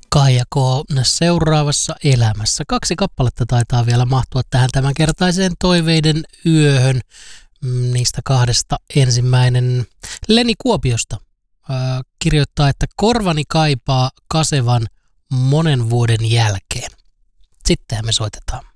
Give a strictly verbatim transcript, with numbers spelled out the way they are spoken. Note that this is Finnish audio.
Kaija K. seuraavassa elämässä. Kaksi kappaletta taitaa vielä mahtua tähän tämänkertaiseen toiveiden yöhön. Niistä kahdesta ensimmäinen Leni Kuopiosta äh, kirjoittaa, että korvani kaipaa Kasevan monen vuoden jälkeen. Sittenhän me soitetaan.